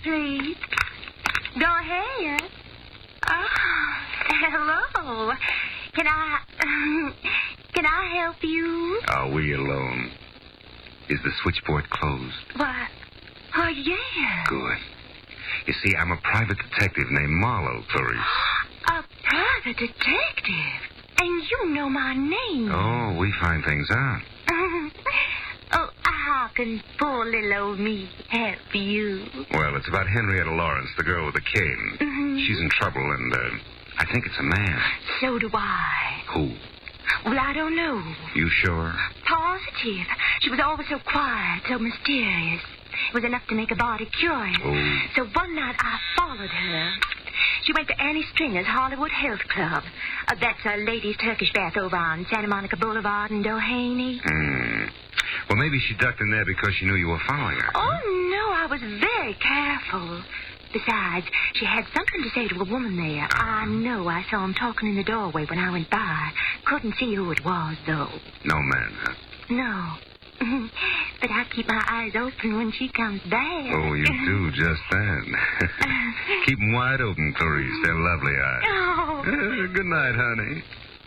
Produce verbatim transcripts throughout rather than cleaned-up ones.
please. Go ahead. Oh, hello. Can I, um, can I help you? Are we alone? Is the switchboard closed? What? Oh, yeah. Good. You see, I'm a private detective named Marlowe, Clarice. A private detective? And you know my name. Oh, we find things out. Oh, how can poor little old me help you? Well, it's about Henrietta Lawrence, the girl with the cane. Mm-hmm. She's in trouble, and uh, I think it's a man. So do I. Who? Well, I don't know. You sure? Positive. She was always so quiet, so mysterious. It was enough to make a body curious. Oh. So one night I followed her. She went to Annie Stringer's Hollywood Health Club. Uh, that's a ladies' Turkish bath over on Santa Monica Boulevard in Doheny. Hmm. Well, maybe she ducked in there because she knew you were following her. Oh, no, I was very careful. Besides, she had something to say to a woman there. I know I saw him talking in the doorway when I went by. Couldn't see who it was, though. No man, huh? No. But I keep my eyes open when she comes back. Oh, you do just that. Keep them wide open, Clarice. They're lovely eyes. Oh. Uh, good night, honey.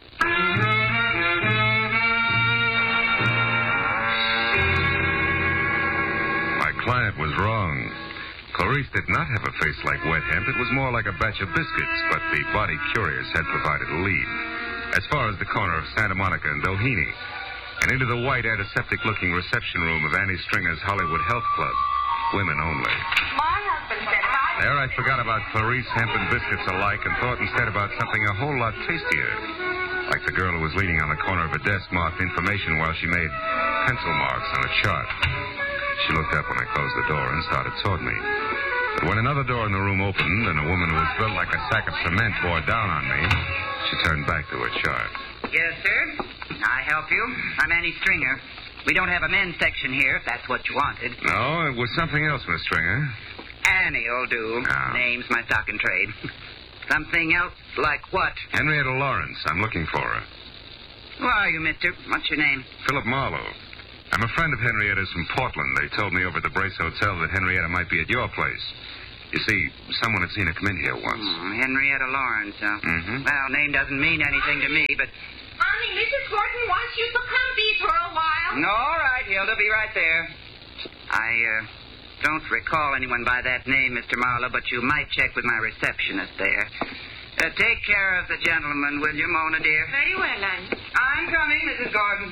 My client was wrong. Clarice did not have a face like wet hemp. It was more like a batch of biscuits, but the body curious had provided a lead. As far as the corner of Santa Monica and Doheny, and into the white, antiseptic-looking reception room of Annie Stringer's Hollywood Health Club. Women only. My husband said hi. There I forgot about Clarice, hemp, and biscuits alike and thought instead about something a whole lot tastier. Like the girl who was leaning on the corner of a desk marked information while she made pencil marks on a chart. She looked up when I closed the door and started toward me. But when another door in the room opened and a woman who was built like a sack of cement bore down on me, she turned back to her chart. Yes, sir. I help you. I'm Annie Stringer. We don't have a men's section here, if that's what you wanted. No, it was something else, Miss Stringer. Annie'll do. Oh. Name's my stock and trade. Something else like what? Henrietta Lawrence. I'm looking for her. Who are you, mister? What's your name? Philip Marlowe. I'm a friend of Henrietta's from Portland. They told me over at the Brace Hotel that Henrietta might be at your place. You see, someone had seen her come in here once. Oh, Henrietta Lawrence, huh? Mm-hmm. Well, name doesn't mean anything to me, but... Honey, Missus Gordon wants you to come be for a while. No, all right, Hilda, be right there. I, uh, don't recall anyone by that name, Mister Marlowe, but you might check with my receptionist there. Uh, take care of the gentleman, will you, Mona, dear? Very well, Anne. I'm coming, Missus Gordon.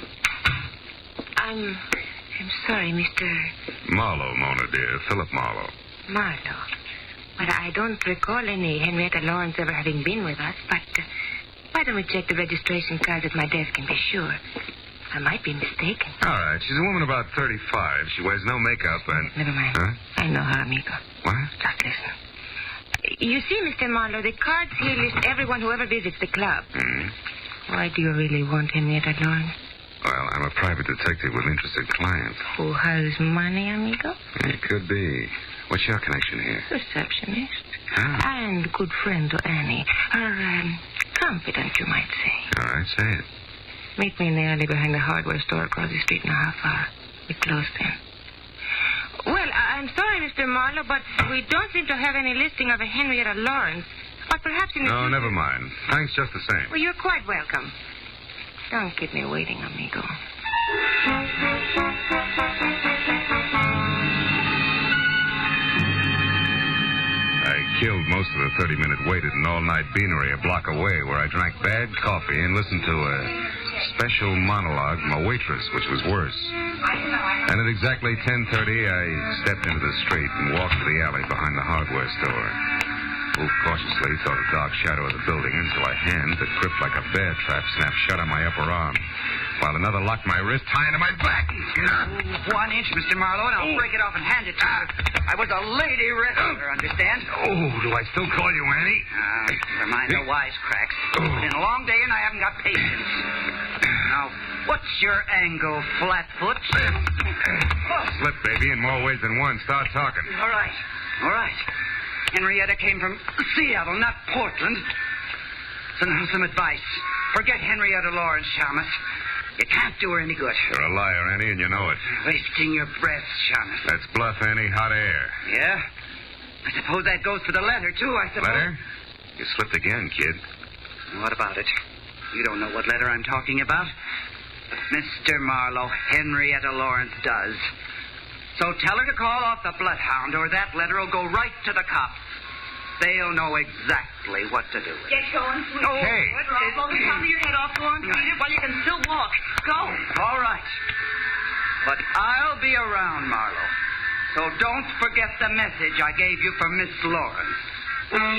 I'm... I'm sorry, Mister Marlowe, Mona, dear. Philip Marlowe. Marlowe. But I don't recall any Henrietta Lawrence ever having been with us, but... Uh, why don't we check the registration cards at my desk and be sure? I might be mistaken. All right. She's a woman about thirty-five. She wears no makeup and... Never mind. Huh? I know her, amigo. What? Just listen. You see, Mister Marlowe, the cards here list everyone who ever visits the club. Mm. Why do you really want Henrietta Lawrence? Well, I'm a private detective with interested clients. Who has money, amigo? It could be. What's your connection here? Receptionist. Ah. And good friend to Annie. Her, um, confidant, you might say. All right, say it. Meet me in the alley behind the hardware store across the street in a half hour. We close then. Well, I- I'm sorry, Mister Marlowe, but we don't seem to have any listing of a Henrietta Lawrence. But perhaps in the No, future... never mind. Thanks just the same. Well, you're quite welcome. Don't keep me waiting, amigo. I killed most of the thirty-minute wait at an all-night beanery a block away where I drank bad coffee and listened to a special monologue from a waitress, which was worse. And at exactly ten thirty, I stepped into the street and walked to the alley behind the hardware store. Moved cautiously toward the dark shadow of the building until a hand that gripped like a bear trap snapped shut on my upper arm, while another locked my wrist high into my back. One inch, Mister Marlowe, and I'll break it off and hand it to you. I was a lady wrestler, understand? Oh, do I still call you Annie? Uh, never mind the wisecracks. It's been a long day, and I haven't got patience. Now, what's your angle, Flatfoot? Slip, baby, in more ways than one. Start talking. All right, all right. Henrietta came from Seattle, not Portland. So now some advice. Forget Henrietta Lawrence, Shamus. You can't do her any good. You're a liar, Annie, and you know it. Wasting your breath, Shamus. That's bluff, Annie. Hot air. Yeah? I suppose that goes for the letter, too, I suppose. Letter? You slipped again, kid. What about it? You don't know what letter I'm talking about. Mister Marlowe, Henrietta Lawrence does. So tell her to call off the bloodhound, or that letter will go right to the cops. They'll know exactly what to do with it. Get going, sweetie. Oh, Hey. Blow the top of your head off. Go on, sweetie, while you can still walk. Go. All right. But I'll be around, Marlowe. So don't forget the message I gave you from Miss Lawrence.